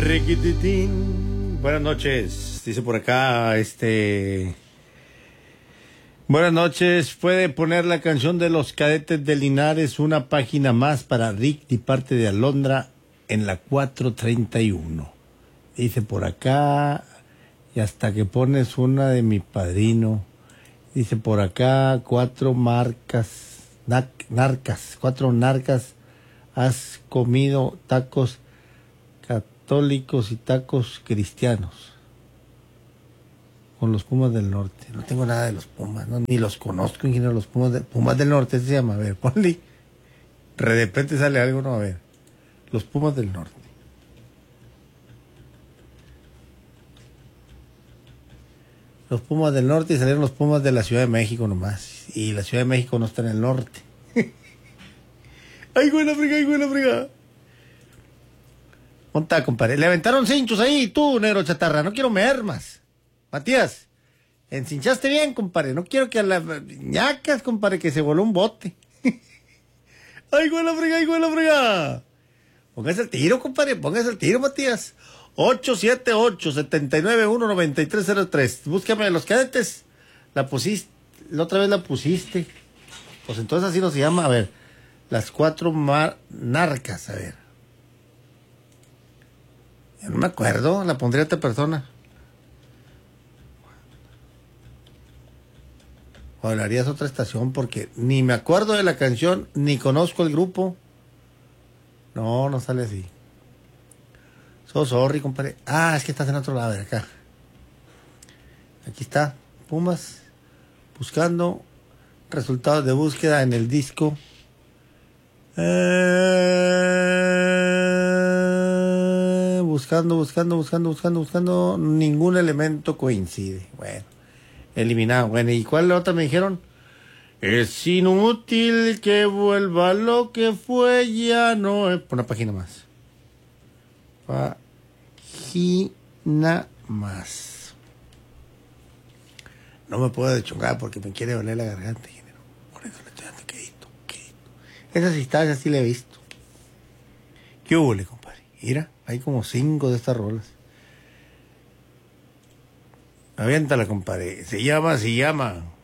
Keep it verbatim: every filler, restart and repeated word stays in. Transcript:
Riquititín. Buenas noches, dice por acá, este... Buenas noches, puede poner la canción de los Cadetes de Linares, una página más para Rick de parte de Alondra en la cuatro treinta y uno. Dice por acá, y hasta que pones una de mi padrino. Dice por acá, cuatro marcas, nac, narcas, cuatro narcas, has comido tacos católicos y tacos cristianos. Con los Pumas del Norte. No tengo nada de los Pumas, no, ni los conozco, ingeniero, los Pumas, de, Pumas del Norte se llama. A ver, ponle. De repente sale algo, no, a ver. Los Pumas del Norte. Los Pumas del Norte y salieron los Pumas de la Ciudad de México nomás. Y la Ciudad de México no está en el norte. ¡Ay, güey, la friga, ay, güey, la friga! Monta, compadre. Le aventaron cinchos ahí, tú, negro chatarra. No quiero mermas. Matías, encinchaste bien, compadre. No quiero que a las ñacas, compadre, que se voló un bote. ¡Ay, güey, la frega, ay, güey, la frega! Póngase el tiro, compadre, póngase el tiro, Matías. ocho siete ocho, siete nueve uno, nueve tres cero tres. Búscame los cadetes. La pusiste, la otra vez la pusiste. Pues entonces así no se llama. A ver, las cuatro mar narcas, a ver. Yo no me acuerdo, la pondría otra persona. O hablarías otra estación porque ni me acuerdo de la canción, ni conozco el grupo. No, no sale así. So sorry, compadre. Ah, es que estás en otro lado, de acá. Aquí está, Pumas, buscando resultados de búsqueda en el disco. Eh, buscando, buscando, buscando, buscando, buscando. Ningún elemento coincide. Bueno. Eliminado. Bueno, ¿y cuál otra me dijeron? Es inútil que vuelva lo que fue, ya no es... Una página más. Página más. No me puedo deschongar porque me quiere doler la garganta, género. Por eso le estoy dando quedito, quedito. Esas instancias sí le he visto. ¿Qué hubo, compadre? Mira, hay como cinco de estas rolas. Aviéntala, compadre. Se llama, se llama.